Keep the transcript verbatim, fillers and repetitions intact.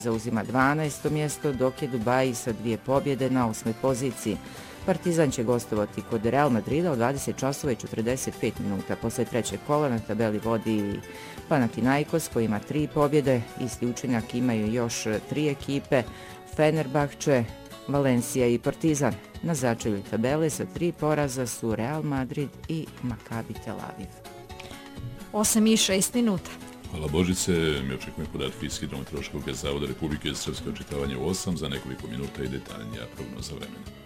zauzima dvanaesto mjesto, dok je Dubai sa dvije pobjede na osmoj poziciji. Partizan će gostovati kod Real Madrida od dvadeset časova i četrdeset pet minuta. Posle trećeg kola na tabeli vodi Panathinaikos koji ima tri pobjede. Isti učinak imaju još tri ekipe, Fenerbahče, Valencija i Partizan. Na začelju tabele sa tri poraza su Real Madrid i Maccabi Tel Aviv. osam i šest minuta. Hvala Božice, mi očekujemo podatke iz Hidrometeorološkog zavoda Republike Srpske, očitavanje u osam, za nekoliko minuta i detaljnija prognoza vremena.